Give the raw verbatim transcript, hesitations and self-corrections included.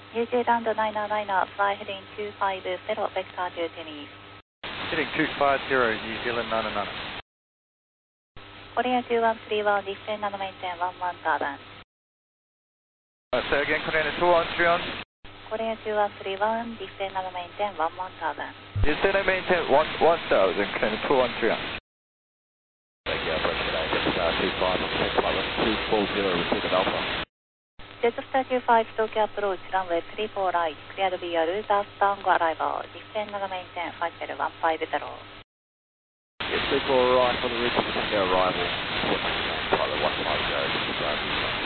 ユージェー ラウンドナイナーナイナー、fly heading two five zero, vector to Denise. Heading two five zero, New Zealand nine nine. Korea two one three one, descend and maintain one one turbine. Uh, say again, Korea two one three one. Korea two one three one, descend and maintain one one turbine. Descend and maintain one one thousand, Korea two one three one. Thank you, approach today, Jetstar two five, check pilot two four zero, received Alpha. Jetstar two five, Tokyo approach, runway three four right, cleared via Loser Tango arrival, descend and maintain five zero one five zero. Yes, three four right for the Richard Tango arrival, pilot one five zero, Jetstar two five.